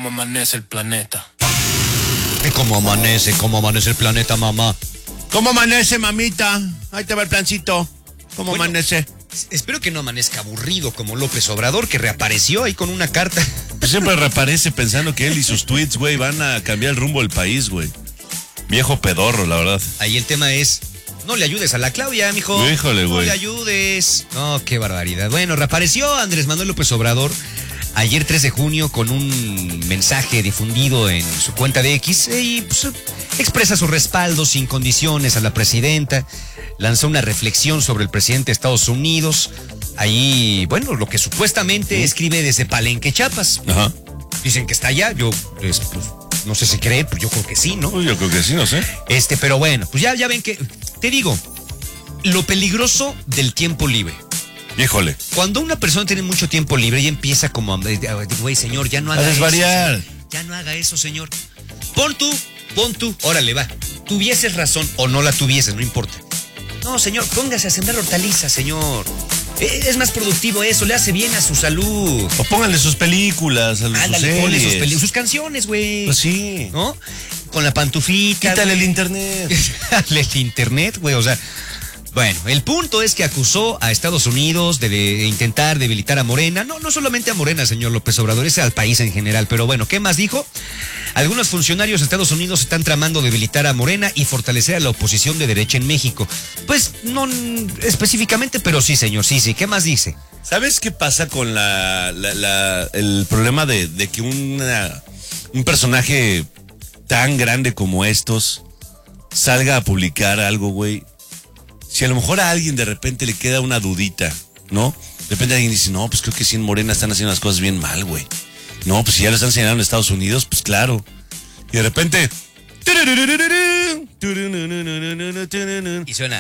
cómo amanece el planeta. ¿Cómo amanece el planeta, mamá? ¿Cómo amanece, mamita? Ahí te va el plancito. ¿Cómo amanece? Espero que no amanezca aburrido como López Obrador, que reapareció ahí con una carta. Pues siempre reaparece pensando que él y sus tweets, güey, van a cambiar el rumbo del país, güey. Viejo pedorro, la verdad. Ahí el tema es, no le ayudes a la Claudia, mijo. Híjole, güey. No le ayudes. No, qué barbaridad. Bueno, reapareció Andrés Manuel López Obrador ayer 3 de junio con un mensaje difundido en su cuenta de X y pues, expresa su respaldo sin condiciones a la presidenta. Lanzó una reflexión sobre el presidente de Estados Unidos. Ahí, bueno, lo que supuestamente escribe desde Palenque, Chiapas. Ajá. Dicen que está allá. Yo, pues, no sé si creer, pues yo creo que sí, ¿no? Pues yo creo que sí, no sé. Pero bueno, pues ya ven que, te digo, lo peligroso del tiempo libre. Híjole. Cuando una persona tiene mucho tiempo libre y empieza como, güey, señor, ya no haga A desvariar. eso. Ya no haga eso, señor. Pon tú, órale, va. Tuvieses razón o no la tuvieses, no importa. No, señor, póngase a sembrar hortalizas, señor. Es más productivo eso, le hace bien a su salud. O pónganle sus películas, a Ándale, ponle sus canciones, güey. Pues sí. ¿No? Con la pantuflita. Quítale el internet. Quítale el internet, güey, o sea. Bueno, el punto es que acusó a Estados Unidos de intentar debilitar a Morena. No solamente a Morena, señor López Obrador, es al país en general. Pero bueno, ¿qué más dijo? Algunos funcionarios de Estados Unidos están tramando debilitar a Morena y fortalecer a la oposición de derecha en México. Pues no específicamente, pero sí, señor, sí. ¿Qué más dice? ¿Sabes qué pasa con el problema de que un personaje tan grande como estos salga a publicar algo, güey? Si a lo mejor a alguien de repente le queda una dudita, ¿no? De repente alguien dice, no, pues creo que sí en Morena están haciendo las cosas bien mal, güey. No, pues si ya lo están señalando en Estados Unidos, pues claro. Y de repente... Y suena...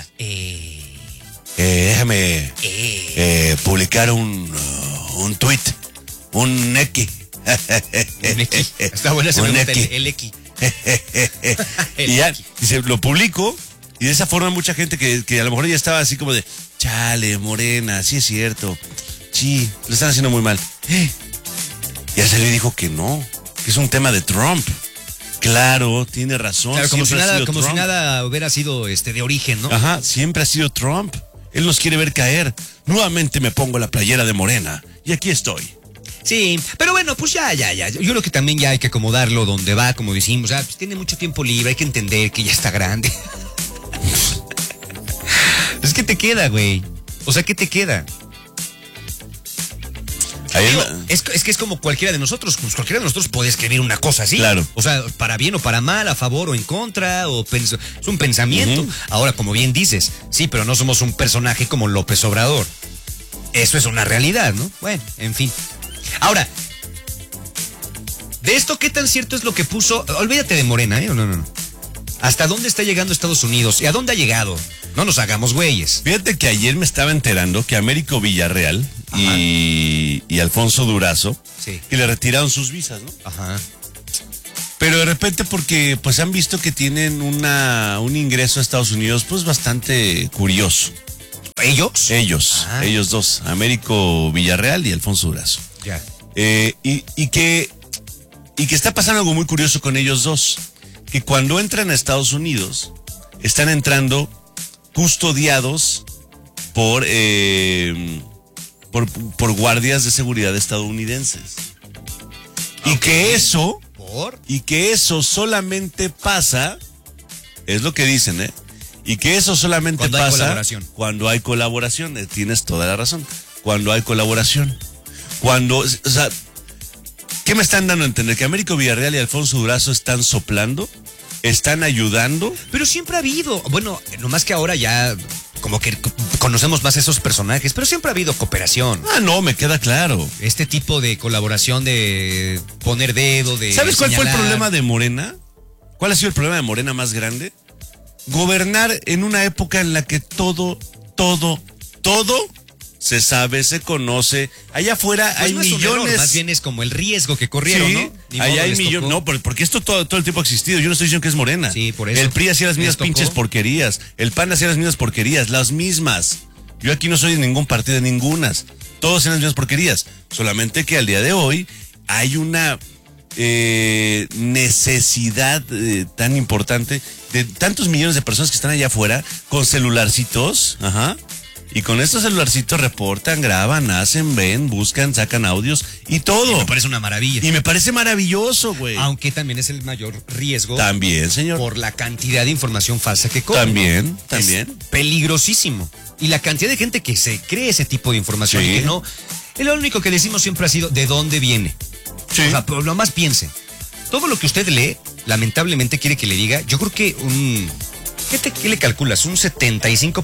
déjame publicar un tweet, un X. Un X. Está buena esa pregunta, el X. Y ya, dice, lo publico. Y de esa forma mucha gente que a lo mejor ya estaba así como de, chale, Morena, sí es cierto. Sí, lo están haciendo muy mal. Ya salió y dijo que no, que es un tema de Trump. Claro, tiene razón. Claro, como si nada hubiera sido de origen, ¿no? Ajá, siempre ha sido Trump. Él nos quiere ver caer. Nuevamente me pongo la playera de Morena. Y aquí estoy. Sí, pero bueno, pues ya. Yo creo que también ya hay que acomodarlo donde va, como decimos. Pues tiene mucho tiempo libre, hay que entender que ya está grande. Es que te queda, güey. O sea, ¿qué te queda? Es que es como cualquiera de nosotros. Pues cualquiera de nosotros puede escribir una cosa así. Claro. O sea, para bien o para mal, a favor o en contra, es un pensamiento. Ahora, como bien dices, sí, pero no somos un personaje como López Obrador. Eso es una realidad, ¿no? Bueno, en fin. Ahora, de esto, ¿qué tan cierto es lo que puso? Olvídate de Morena, ¿eh? No. ¿Hasta dónde está llegando Estados Unidos? ¿Y a dónde ha llegado? No nos hagamos güeyes. Fíjate que ayer me estaba enterando que Américo Villarreal y Alfonso Durazo, sí, que le retiraron sus visas, ¿no? Ajá. Pero de repente porque pues han visto que tienen un ingreso a Estados Unidos pues bastante curioso. ¿Ellos? Ellos dos, Américo Villarreal y Alfonso Durazo. Ya. Y que está pasando algo muy curioso con ellos dos. Que cuando entran a Estados Unidos, están entrando custodiados por guardias de seguridad estadounidenses. Okay. Y que eso solamente pasa, es lo que dicen, y que eso solamente pasa cuando hay colaboración. Tienes toda la razón. Cuando hay colaboración. O sea, ¿qué me están dando a entender? ¿Que Américo Villarreal y Alfonso Durazo están soplando? ¿Están ayudando? Pero siempre ha habido, bueno, nomás que ahora ya como que conocemos más esos personajes, pero siempre ha habido cooperación. No, me queda claro. Este tipo de colaboración de poner dedo, de ¿Sabes cuál señalar? fue el problema de Morena? ¿Cuál ha sido el problema de Morena más grande? Gobernar en una época en la que todo se sabe, se conoce. Allá afuera pues hay no millones. Error, más bien es como el riesgo que corrieron, sí, ¿no? Allá hay millones. No, porque esto todo el tiempo ha existido. Yo no estoy diciendo que es Morena. Sí, por eso. El PRI hacía las mismas pinches porquerías. El PAN hacía las mismas porquerías, las mismas. Yo aquí no soy de ningún partido, de ningunas. Todos hacen las mismas porquerías. Solamente que al día de hoy hay una necesidad tan importante de tantos millones de personas que están allá afuera con celularcitos, y con estos celularcitos reportan, graban, hacen, ven, buscan, sacan audios y todo. Y me parece una maravilla. Y me parece maravilloso, güey. Aunque también es el mayor riesgo. También, señor. Por la cantidad de información falsa que corre. También, ¿no? también. Es peligrosísimo. Y la cantidad de gente que se cree ese tipo de información Sí. y que no. Lo único que decimos siempre ha sido de dónde viene. Sí. O sea, pero lo más piensen. Todo lo que usted lee, lamentablemente quiere que le diga, yo creo que ¿qué le calculas? Un 75%,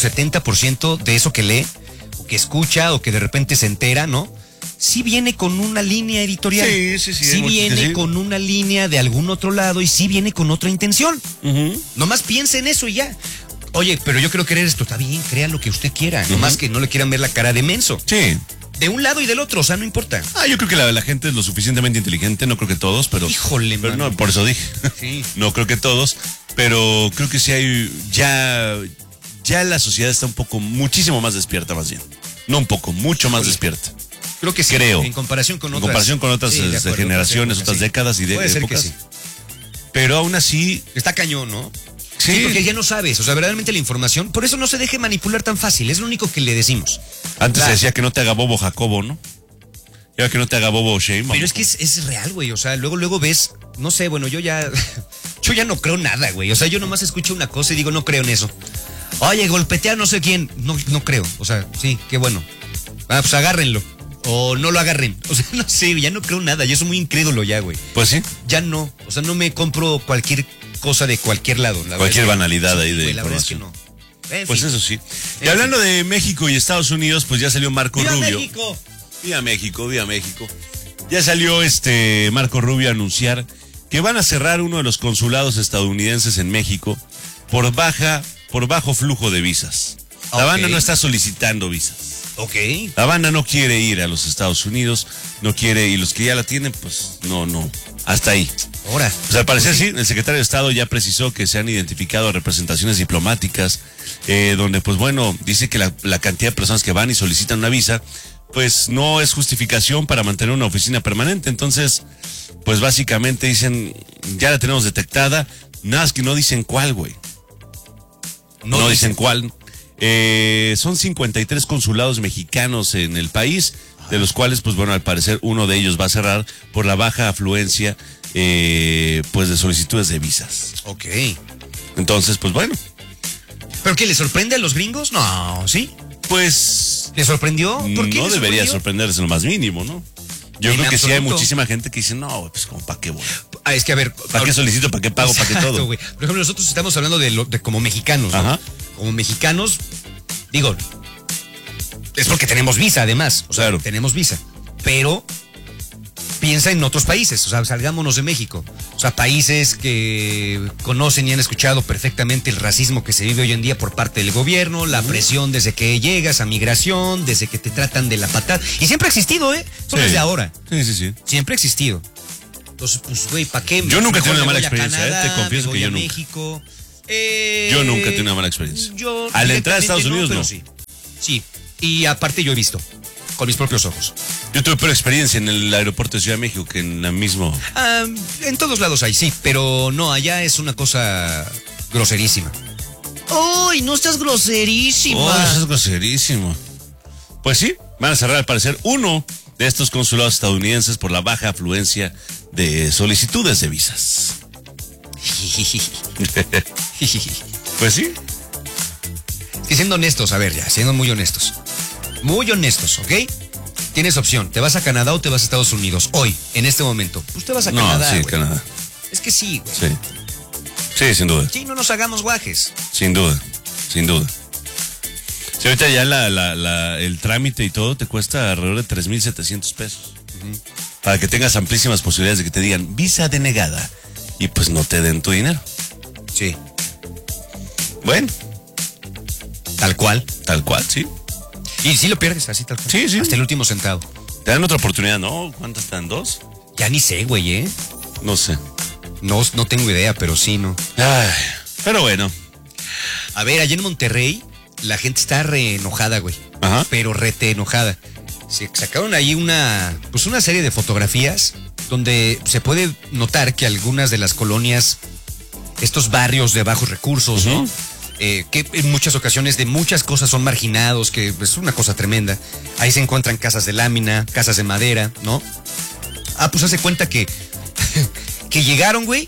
70% de eso que lee, o que escucha, o que de repente se entera, ¿no? Sí viene con una línea editorial. Sí. Sí viene con una línea de algún otro lado y sí viene con otra intención. Nomás piense en eso y ya. Oye, pero yo quiero creer esto. Está bien, crea lo que usted quiera. Nomás que no le quieran ver la cara de menso. Sí. De un lado y del otro, o sea, no importa. Yo creo que la gente es lo suficientemente inteligente, no creo que todos, pero... Híjole, pero mano. no, por eso dije. Sí. No creo que todos, pero creo que sí hay... Ya la sociedad está muchísimo más despierta, más bien. No un poco, mucho más despierta. Creo que sí. Creo. En comparación con otras. En comparación con otras Sí, de acuerdo, generaciones, sí. otras décadas y de Puede ser épocas. que sí. Pero aún así... Está cañón, ¿no? Sí. Porque ya no sabes, o sea, verdaderamente la información, por eso no se deje manipular tan fácil, es lo único que le decimos. Antes se decía que no te haga bobo Jacobo, ¿no? Ya que no te haga bobo Shane. Pero es que es real, güey, o sea, luego ves, no sé, bueno, yo ya no creo nada, güey, o sea, yo nomás escucho una cosa y digo, no creo en eso. Oye, golpetear no sé quién, no creo, o sea, sí, qué bueno. Pues agárrenlo, o no lo agarren, o sea, no sé, ya no creo nada, yo soy muy incrédulo ya, güey. Pues sí. Ya no, o sea, no me compro cualquier cosa de cualquier lado. Cualquier banalidad ahí de güey, la verdad es que información. no. En Pues fin. eso sí. Y hablando de México y Estados Unidos, pues ya salió Marco ¡Viva Rubio. México! Viva México, viva México. Ya salió Marco Rubio a anunciar que van a cerrar uno de los consulados estadounidenses en México por bajo flujo de visas. La banda no está solicitando visas. Ok. La banda no quiere ir a los Estados Unidos, no quiere, y los que ya la tienen, pues no. Hasta ahí. Ahora. Pues al parecer sí, el secretario de Estado ya precisó que se han identificado representaciones diplomáticas, donde pues bueno, dice que la cantidad de personas que van y solicitan una visa, pues no es justificación para mantener una oficina permanente. Entonces, pues básicamente dicen, ya la tenemos detectada, nada más que no dicen cuál, güey. No dicen cuál. Son 53 consulados mexicanos en el país, de los cuales, pues bueno, al parecer uno de ellos va a cerrar por la baja afluencia, pues de solicitudes de visas. Ok. Entonces, pues bueno. ¿Pero qué, le sorprende a los gringos? No, ¿sí? Pues ¿Le sorprendió? ¿Por qué no le debería sorprendió? sorprenderles en lo más mínimo, ¿no? Yo En creo que sí hay absoluto. muchísima gente que dice, no, pues como para qué voy. Es que a ver. ¿Para qué solicito? ¿Para qué pago? ¿Para qué Exacto, todo? güey. Por ejemplo, nosotros estamos hablando de como mexicanos, ¿no? Ajá. Como mexicanos, digo, es porque tenemos visa además, o sea, Claro. tenemos visa, pero piensa en otros países, o sea, salgámonos de México, o sea, países que conocen y han escuchado perfectamente el racismo que se vive hoy en día por parte del gobierno, la presión desde que llegas a migración, desde que te tratan de la patada, y siempre ha existido, eso no Sí. es de ahora, Sí. siempre ha existido. Entonces, pues, güey, ¿para qué? Yo nunca he Mejor tenido una me mala voy a experiencia, Canadá, te confieso me voy que yo a nunca. México. Yo nunca he tenido una mala experiencia. Yo A la entrada de Estados directamente Unidos, pero no. Sí. Y aparte yo he visto, con mis propios ojos. Yo tuve peor experiencia en el aeropuerto de Ciudad de México que en el mismo. En todos lados hay, sí, pero no, allá es una cosa groserísima. ¡Uy, no estás groserísima! Oh, eso es groserísimo. Pues sí, van a cerrar al parecer uno de estos consulados estadounidenses por la baja afluencia de solicitudes de visas. Pues sí. Y siendo honestos, a ver ya, siendo muy honestos. Muy honestos, ¿ok? Tienes opción, ¿te vas a Canadá o te vas a Estados Unidos? Hoy, en este momento. Pues te vas a Canadá, sí, güey. Canadá. Es que sí, güey. Sí. Sí, sin duda. Sí, no nos hagamos guajes. Sin duda. Sin duda. Si ahorita ya el trámite y todo te cuesta alrededor de 3,700 pesos. Para que tengas amplísimas posibilidades de que te digan visa denegada y pues no te den tu dinero. Sí. Bueno, Tal cual. tal cual, sí. Y si lo pierdes así tal cual. Sí, sí. Hasta el último centavo. Te dan otra oportunidad, ¿no? ¿Cuántas te dan? ¿2? Ya ni sé, güey, ¿eh? No sé. No tengo idea, pero sí, ¿no? Ay, pero bueno. A ver, allá en Monterrey, la gente está re enojada, güey. Ajá. Pero rete enojada. Se sacaron ahí una serie de fotografías donde se puede notar que algunas de las colonias, estos barrios de bajos recursos, ¿no? Que en muchas ocasiones de muchas cosas son marginados, que es una cosa tremenda. Ahí se encuentran casas de lámina, casas de madera, ¿no? Ah, pues hace cuenta que que llegaron, güey.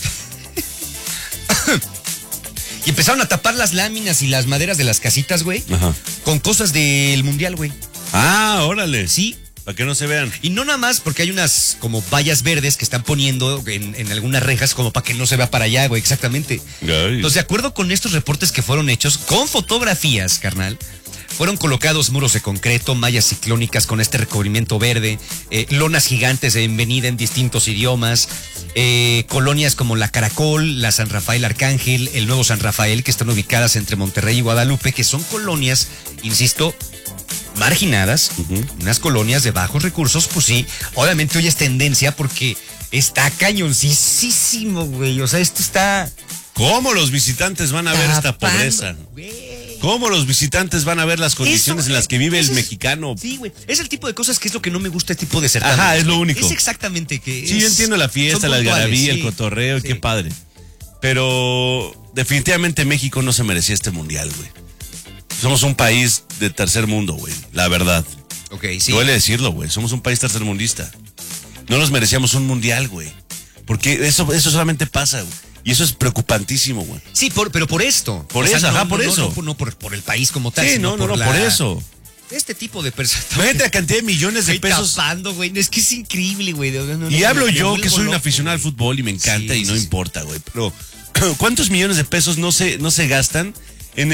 Y empezaron a tapar las láminas y las maderas de las casitas, güey, con cosas del mundial, güey. Ah, órale. Sí. Para que no se vean. Y no nada más porque hay unas como vallas verdes que están poniendo en algunas rejas como para que no se vea para allá, güey, exactamente. Ay. Entonces, de acuerdo con estos reportes que fueron hechos, con fotografías, carnal, fueron colocados muros de concreto, mallas ciclónicas con este recubrimiento verde, lonas gigantes de bienvenida en distintos idiomas, colonias como la Caracol, la San Rafael Arcángel, el Nuevo San Rafael, que están ubicadas entre Monterrey y Guadalupe, que son colonias, insisto, marginadas, unas colonias de bajos recursos. Pues sí, obviamente hoy es tendencia porque está cañoncísimo, güey. O sea, esto está... ¿Cómo los visitantes van a ver esta pobreza? Güey. ¿Cómo los visitantes van a ver las condiciones en las que vive el mexicano? Sí, güey. Es el tipo de cosas que es lo que no me gusta este tipo de certámenes. Ajá, es lo único. Es exactamente que... Sí, yo entiendo la fiesta, la algarabía, el cotorreo, qué padre. Pero definitivamente México no se merecía este mundial, güey. Somos un país de tercer mundo, güey, la verdad. Ok, sí. Duele decirlo, güey, somos un país tercermundista. No nos merecíamos un mundial, güey. Porque eso solamente pasa, güey. Y eso es preocupantísimo, güey. Sí, pero por esto. Por eso, sea, por eso. No por el país como tal. Sí, sino por eso. Este tipo de personas. Fíjate la cantidad de millones de pesos. Tapando, güey. Es que es increíble, güey. Y hablo yo, que soy un aficionado al fútbol y me encanta y no importa, güey. Pero, ¿cuántos millones de pesos no se gastan en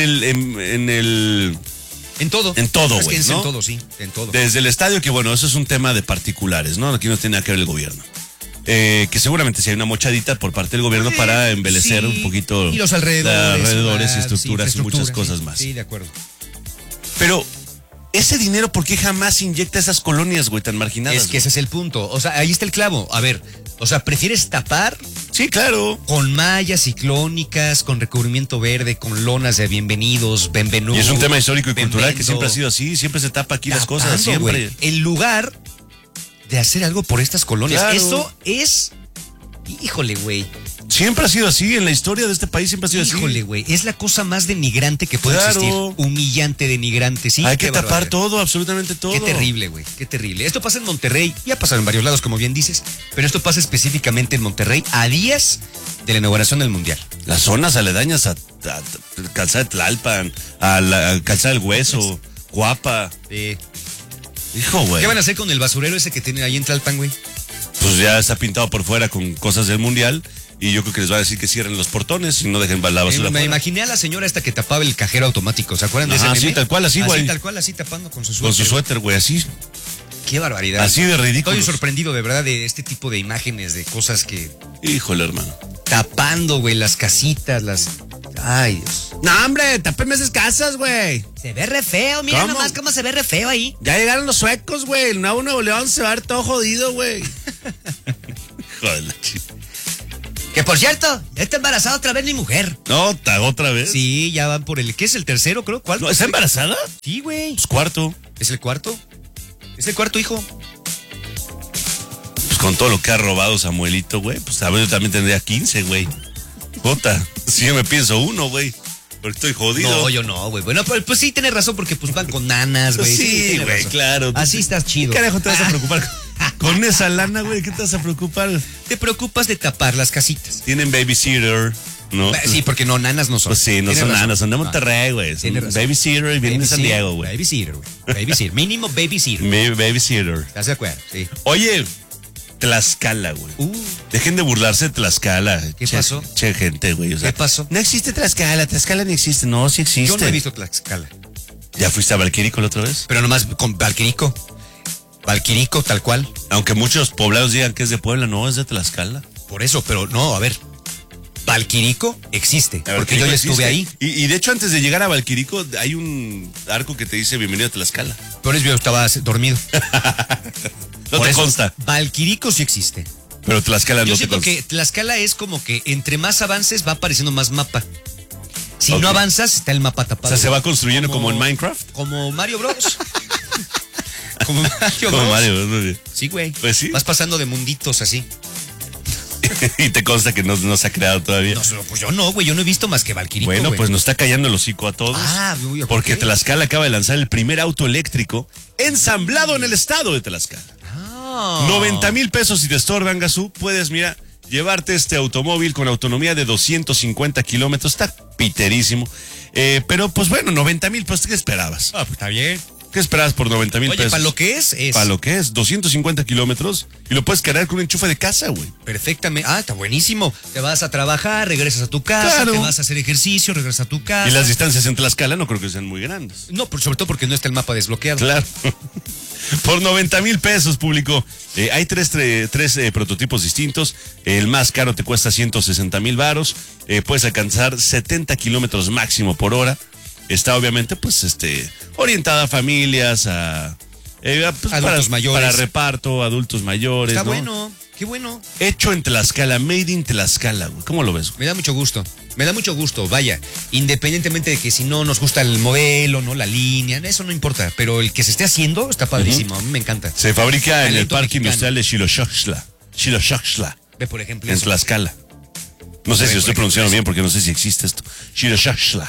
todo? En todo, güey, ¿no? En todo, sí, en todo. Desde el estadio, que bueno, eso es un tema de particulares, ¿no? Aquí no tiene nada que ver el gobierno. Que seguramente si hay una mochadita por parte del gobierno para embelecer un poquito y los alrededores, estructuras y muchas cosas más. Sí, de acuerdo. Pero ese dinero, ¿por qué jamás se inyecta a esas colonias, güey, tan marginadas? Es que ese es el punto. O sea, ahí está el clavo. A ver, o sea, ¿prefieres tapar? Sí, claro. Con mallas ciclónicas, con recubrimiento verde, con lonas de bienvenidos, benvenudos. Y es un tema histórico y cultural que siempre ha sido así. Siempre se tapa aquí las cosas, siempre. En lugar de hacer algo por estas colonias. Claro. Eso es... Híjole, güey. Siempre ha sido así, en la historia de este país siempre ha sido así. Híjole, güey, es la cosa más denigrante que puede existir. Humillante, denigrante, sí. Hay que tapar todo, absolutamente todo. Qué terrible, güey, qué terrible. Esto pasa en Monterrey, ya pasa en varios lados, como bien dices, pero esto pasa específicamente en Monterrey a días de la inauguración del Mundial. Las zonas aledañas a Calzada de Tlalpan, a la Calzada del Hueso, Guapa. Hijo, güey. ¿Qué van a hacer con el basurero ese que tiene ahí en Tlalpan, güey? Pues ya está pintado por fuera con cosas del Mundial. Y yo creo que les va a decir que cierren los portones y no dejen la basura. Me imaginé a la señora esta que tapaba el cajero automático. ¿Se acuerdan de ese meme? Sí, tal cual, así, güey. Así, tal cual, así tapando con su suéter. Con su suéter, güey, así. Qué barbaridad. Así de ridículo. Estoy sorprendido, de verdad, de este tipo de imágenes, de cosas que... Híjole, hermano. Tapando, güey, las casitas, las... Ay, Dios. No, hombre, tápeme esas casas, güey. Se ve re feo, mira nomás cómo se ve re feo ahí. Ya llegaron los suecos, güey. El Nuevo León se va a ver todo jodido, güey. Joder, la chica. Que por cierto, ya está embarazada otra vez mi mujer. No, ¿otra vez? Sí, ya van por el... ¿Qué es el tercero, creo? ¿Cuál? No, ¿está embarazada? Sí, güey. Pues cuarto. ¿Es el cuarto? ¿Es el cuarto hijo? Pues con todo lo que ha robado Samuelito, güey, pues a ver, yo también tendría 15, güey. Jota, si yo me pienso uno, güey. Porque estoy jodido. No, yo no, güey. Bueno, pues sí, tienes razón, porque pues van con nanas, güey. Sí, güey, claro. Así estás chido. ¿Qué carajo te vas a preocupar? Con esa lana, güey, ¿qué te vas a preocupar? Te preocupas de tapar las casitas. Tienen babysitter, ¿no? Sí, porque no, nanas no son. Pues sí, no son nanas, son de Monterrey, güey. Son babysitter y vienen de San Diego, güey. Babysitter, güey. Babysitter, mínimo babysitter. Babysitter. ¿Estás de acuerdo? Sí. Oye, Tlaxcala, güey. Dejen de burlarse de Tlaxcala. ¿Qué pasó? Che, gente, güey. O sea, ¿qué pasó? No existe Tlaxcala no existe. No, sí existe. Yo no he visto Tlaxcala. ¿Ya fuiste a Valquírico la otra vez? Pero nomás con Valquírico. Valquírico, tal cual. Aunque muchos poblados digan que es de Puebla, no, es de Tlaxcala. Por eso, pero no, a ver. Valquírico existe, porque yo ya estuve ahí. Y de hecho, antes de llegar a Valquírico, hay un arco que te dice bienvenido a Tlaxcala. Por eso yo estaba dormido. No te consta. Valquírico sí existe. Pero Tlaxcala no te consta. Yo siento que Tlaxcala es como que entre más avances va apareciendo más mapa. Si no avanzas, está el mapa tapado. O sea, se va construyendo como en Minecraft. Como Mario Bros. Como Mario Como Bros. Mario, muy bien. Sí, güey. Pues sí. Vas pasando de munditos así. Y te consta que no se ha creado todavía. No, pues yo no, güey. Yo no he visto más que Valquirico, Bueno, güey. pues nos está callando el hocico a todos. Uy, ¿por porque qué? Tlaxcala acaba de lanzar el primer auto eléctrico ensamblado en el estado de Tlaxcala. 90,000 pesos si te estorban, Gazú. Puedes, mira, llevarte este automóvil con autonomía de 250 kilómetros. Está piterísimo. Pero pues bueno, 90,000 pesos. ¿Qué esperabas? Pues está bien. ¿Qué esperabas por 90,000 Oye, pesos? para lo que es. Para lo que es, 250 kilómetros y lo puedes cargar con un enchufe de casa, güey. Perfectamente. Está buenísimo. Te vas a trabajar, regresas a tu casa, Claro. te vas a hacer ejercicio, regresas a tu casa. Y las distancias en Tlaxcala no creo que sean muy grandes. No, sobre todo porque no está el mapa desbloqueado. Claro. Por 90,000 pesos, público. Hay tres prototipos distintos. El más caro te cuesta 160,000 varos. Puedes alcanzar 70 kilómetros máximo por hora. Está obviamente, pues, orientada a familias, pues, Adultos mayores. Para reparto, adultos mayores. Está ¿no? bueno. Qué bueno. Hecho en Tlaxcala, made in Tlaxcala, güey. ¿Cómo lo ves? Me da mucho gusto. Me da mucho gusto, vaya. Independientemente de que si no nos gusta el modelo, no la línea, eso no importa. Pero el que se esté haciendo está padrísimo. A mí me encanta. Se fabrica en el Talento Parque mexicano. Industrial de Xiloxochtla, Ve, por ejemplo. en eso. Tlaxcala. No sé si lo estoy pronunciando bien porque no sé si existe esto. Xiloxochtla.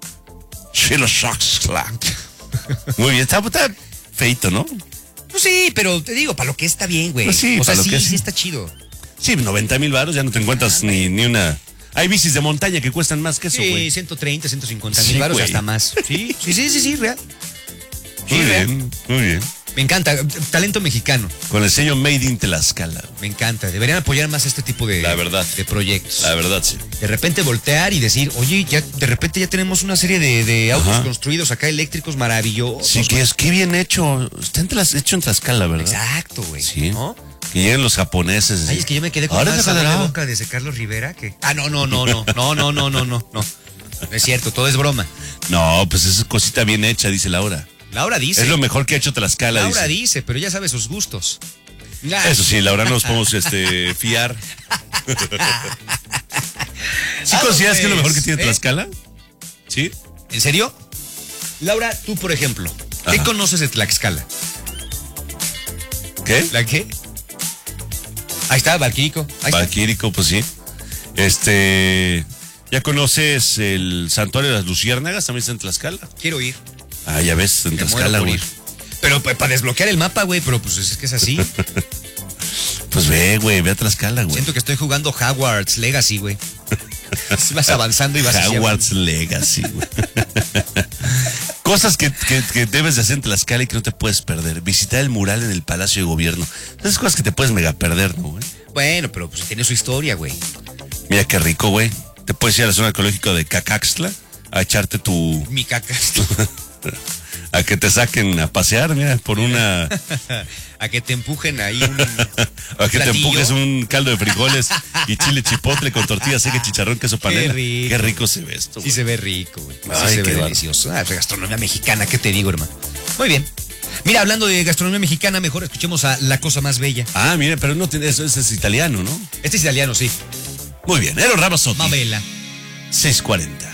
Muy bien, está feito, ¿no? Pues sí, pero te digo, para lo que está bien, güey. Pues sí, o sea, para lo sí, que sí sí. está chido. Sí, 90,000 varos ya no te encuentras ni una. Hay bicis de montaña que cuestan más que eso, Sí, güey. 130, 150 Sí, mil baros güey. hasta más. Sí, real. Sí, Muy real. bien, muy bien. Me encanta. Talento mexicano. Con el sello Made in Tlaxcala, güey. Me encanta. Deberían apoyar más este tipo de, La verdad. de proyectos. La verdad, sí. De repente voltear y decir, oye, ya de repente ya tenemos una serie de autos Ajá. construidos acá eléctricos maravillosos. Sí, que es qué bien hecho. Está hecho en Tlaxcala, ¿verdad? Exacto, güey. Sí. ¿No? Que lleguen los japoneses. Ay, es que yo me quedé con Ahora más te sabor de joderá. boca de ese Carlos Rivera que. No. No es cierto, todo es broma. No, pues es cosita bien hecha, dice Laura. Laura dice. Es lo mejor que ha hecho Tlaxcala, Laura dice. dice, pero ya sabe sus gustos. Eso sí, Laura, no nos podemos fiar. ¿Sí consideras que es lo mejor que tiene Tlaxcala? ¿Sí? ¿En serio? Laura, tú, por ejemplo, ¿qué Ajá. conoces de Tlaxcala? ¿Qué? ¿La qué? Ahí está, Valquirico. Ahí está. Valquírico, pues sí. ¿Ya conoces el Santuario de las Luciérnagas? También está en Tlaxcala. Quiero ir. Ah, ya ves, en Me muero Tlaxcala, por güey. ir. Pero para desbloquear el mapa, güey, pero pues es que es así. Pues ve, güey, ve a Tlaxcala, güey. Siento que estoy jugando Hogwarts Legacy, güey. Vas avanzando y vas hacia Hogwarts Legacy, güey. Cosas que debes de hacer en Tlaxcala y que no te puedes perder. Visitar el mural en el Palacio de Gobierno. Esas cosas que te puedes mega perder, ¿no, güey? Bueno, pero pues tiene su historia, güey. Mira qué rico, güey. Te puedes ir a la zona arqueológica de Cacaxtla a echarte tu... Mi caca. a que te saquen a pasear, mira, por una... A que te empujen ahí a que te platillo. empujes un caldo de frijoles y chile chipotle con tortilla seca, chicharrón, queso panela. rico. Qué rico se ve esto, Sí güey. se ve rico, güey. Sí Ay, se qué ve bárbaro. delicioso. Gastronomía mexicana, ¿qué te digo, hermano? Muy bien. Mira, hablando de gastronomía mexicana, mejor escuchemos a La Cosa Más Bella. Ah, mira, pero no tiene eso, ese es italiano, ¿no? Este es italiano, sí. Muy bien, Eros Ramazzotti. Mabela. 6:40.